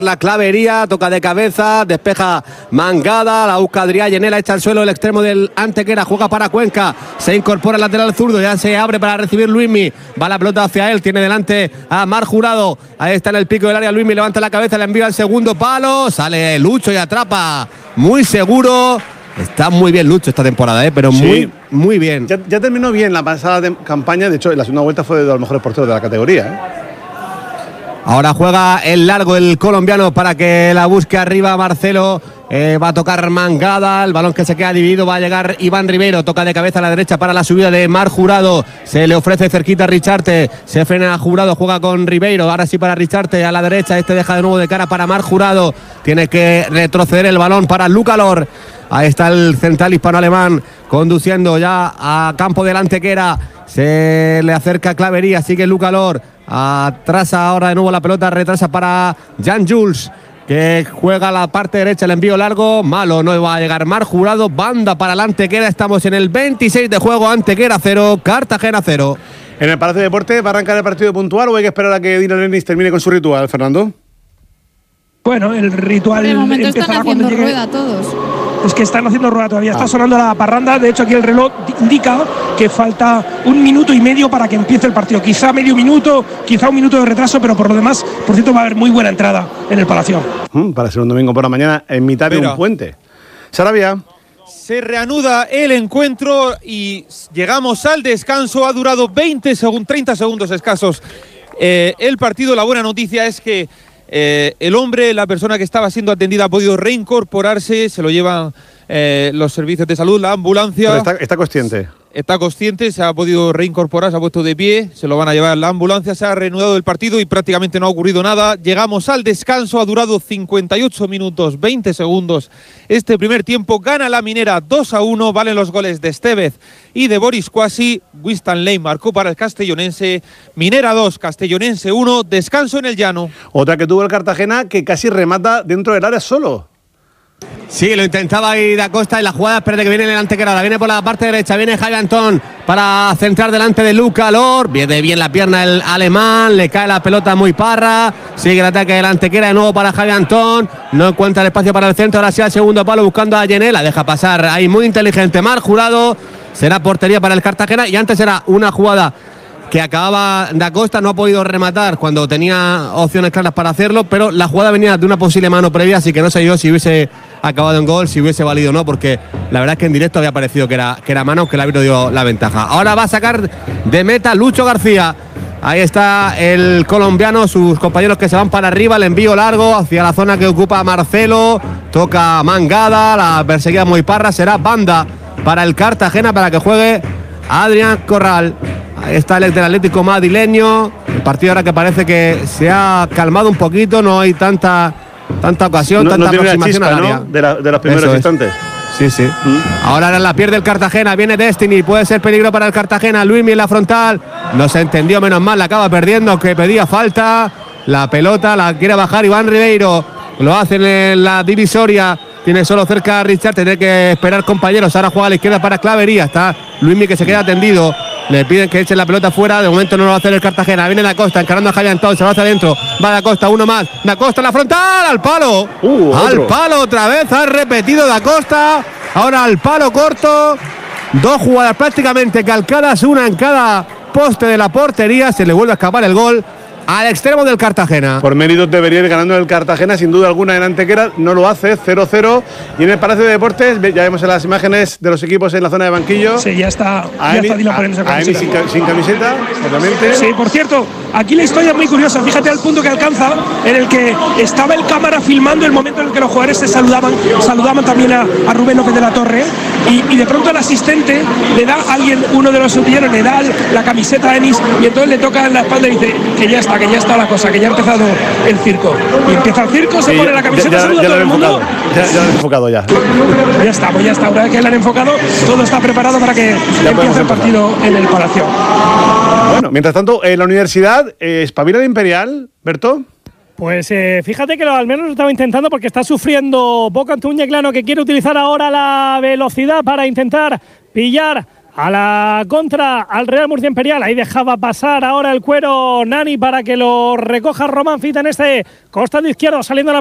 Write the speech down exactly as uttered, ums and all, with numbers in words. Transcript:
La Clavería, toca de cabeza, despeja Mangada, la busca Adrià, Llenela, echa al suelo el extremo del Antequera, juega para Cuenca, se incorpora el lateral zurdo, ya se abre para recibir Luismi, va la pelota hacia él, tiene delante a Marc Jurado, ahí está en el pico del área Luismi, levanta la cabeza, le envía al segundo palo, sale Lucho y atrapa, muy seguro. Está muy bien Lucho esta temporada, ¿eh? Pero sí, muy, muy bien. Ya, ya terminó bien la pasada de campaña, de hecho en la segunda vuelta fue de los mejores porteros de la categoría, ¿eh? Ahora juega el largo el colombiano para que la busque arriba Marcelo. Eh, va a tocar Mangada, el balón que se queda dividido, va a llegar Iván Rivero, toca de cabeza a la derecha para la subida de Marc Jurado, se le ofrece cerquita a Richarte, se frena a Jurado, juega con Ribeiro, ahora sí para Richarte a la derecha, este deja de nuevo de cara para Marc Jurado, tiene que retroceder el balón para Luca Lor. Ahí está el central hispano-alemán conduciendo ya a campo del Antequera, se le acerca Clavería, sigue Luca Lor, atrasa ahora de nuevo la pelota, retrasa para Jan Jules, que juega a la parte derecha, el envío largo, malo, no va a llegar Marc Jurado, banda para el Antequera, estamos en el veintiséis de juego, Antequera cero, Cartagena cero. En el Palacio de Deportes, ¿va a arrancar el partido puntual o hay que esperar a que Dino Lenis termine con su ritual, Fernando? Bueno, el ritual de momento están haciendo llegue... rueda todos. Es que están haciendo rueda todavía, ah. está sonando la parranda, de hecho aquí el reloj indica que falta un minuto y medio para que empiece el partido, quizá medio minuto, quizá un minuto de retraso, pero por lo demás, por cierto, va a haber muy buena entrada en el Palacio. Mm, para ser un domingo por la mañana en mitad Mira. de un puente. Sarabia. Se reanuda el encuentro y llegamos al descanso, ha durado veinte segundos, treinta segundos escasos eh, el partido. La buena noticia es que Eh, el hombre, la persona que estaba siendo atendida ha podido reincorporarse, se lo llevan eh, los servicios de salud, la ambulancia. Pero está, está consciente. Está consciente, se ha podido reincorporar, se ha puesto de pie, se lo van a llevar a la ambulancia, se ha reanudado el partido y prácticamente no ha ocurrido nada. Llegamos al descanso, ha durado cincuenta y ocho minutos, veinte segundos. Este primer tiempo gana la Minera dos a uno, valen los goles de Estevez y de Boris Quasi. Winston Lane marcó para el castellonense. Minera dos, Castellonense uno, descanso en el llano. Otra que tuvo el Cartagena que casi remata dentro del área solo. Sí, lo intentaba ahí Da Costa y la jugada, espérate que viene el Antequera, la viene por la parte derecha, viene Javi Antón para centrar delante de Luca Lor, viene bien la pierna el alemán, le cae la pelota muy parra, sigue el ataque del Antequera de nuevo para Javi Antón, no encuentra el espacio para el centro, ahora sí al segundo palo buscando a Llenela, deja pasar ahí muy inteligente Marc Jurado, será portería para el Cartagena y antes era una jugada que acababa Da Costa, no ha podido rematar cuando tenía opciones claras para hacerlo, pero la jugada venía de una posible mano previa, así que no sé yo si hubiese acabado en gol, si hubiese valido o no, porque la verdad es que en directo había parecido que era, que era mano, que el árbitro dio la ventaja. Ahora va a sacar de meta Lucho García. Ahí está el colombiano, sus compañeros que se van para arriba, el envío largo hacia la zona que ocupa Marcelo, toca Mangada, la perseguida muy parra, será banda para el Cartagena para que juegue Adrián Corral. Ahí está el del Atlético madrileño. El partido ahora que parece que se ha calmado un poquito, no hay tanta tanta ocasión, no, tanta no tiene aproximación chispa, al área. ¿no? De, la, de los primeros Eso instantes. Es. Sí, sí. Mm. Ahora la pierde el Cartagena, viene Destiny, puede ser peligro para el Cartagena. Luismi en la frontal, no se entendió, menos mal, la acaba perdiendo, que pedía falta. La pelota la quiere bajar Iván Ribeiro, lo hace en la divisoria. Tiene solo cerca a Richard, tiene que esperar compañeros. Ahora juega a la izquierda para Clavería. Está Luismi que se queda tendido. Le piden que eche la pelota fuera. De momento no lo va a hacer el Cartagena. Viene Da Costa encarando a Javi Antón. Se va hacia adentro. Va Da Costa, uno más. Da Costa en la frontal. Al palo. Uh, al otro. palo otra vez. Ha repetido Da Costa. Ahora al palo corto. Dos jugadas prácticamente calcadas. Una en cada poste de la portería. Se le vuelve a escapar el gol al extremo del Cartagena. Por méritos debería ir ganando el Cartagena, sin duda alguna, en Antequera. No lo hace, cero cero. Y en el Palacio de Deportes, ya vemos en las imágenes de los equipos en la zona de banquillo. Sí, ya está, a ya Eni, está Dylan poniéndose a, a Eni sin, sin camiseta, obviamente. Sí, por cierto, aquí la historia es muy curiosa. Fíjate al punto que alcanza, en el que estaba el cámara filmando el momento en el que los jugadores se saludaban, saludaban también a, a Rubén López de la Torre. Y, y de pronto el asistente le da a alguien, uno de los sutilleros, le da la camiseta a Enis y entonces le toca en la espalda y dice que ya está, que ya está la cosa, que ya ha empezado el circo. Y empieza el circo, se sí, pone la camiseta, ya, ya, saluda ya a todo el mundo. Ya, ya lo han enfocado ya. Ya está, pues ya está. Una vez que lo han enfocado, todo está preparado para que ya empiece el partido en el Palacio. Bueno, mientras tanto, en la universidad, eh, ¿espabila el Imperial, Berto? Pues eh, fíjate que lo, al menos lo estaba intentando porque está sufriendo Boca ante un Yeclano que quiere utilizar ahora la velocidad para intentar pillar a la contra al Real Murcia Imperial. Ahí dejaba pasar ahora el Cuero Nani para que lo recoja Román Fita en este costado izquierdo, saliendo a la